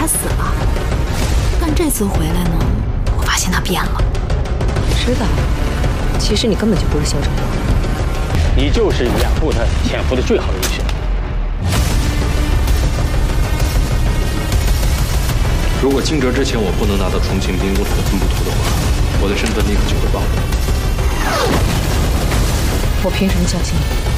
他死了。但这次回来呢，我发现他变了。 知道，其实你根本就不是萧正阳， 你就是养父他潜伏的最好人选。 如果惊蛰之前我不能拿到重庆兵工厂的分布图的话，我的身份立刻就会暴露。 我凭什么相信你？